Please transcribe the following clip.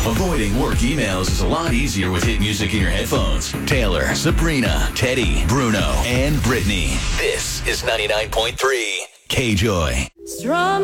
Avoiding work emails is a lot easier with hit music in your headphones. Taylor, Sabrina, Teddy, Bruno, and Brittany. This is 99.3 K-Joy. Strong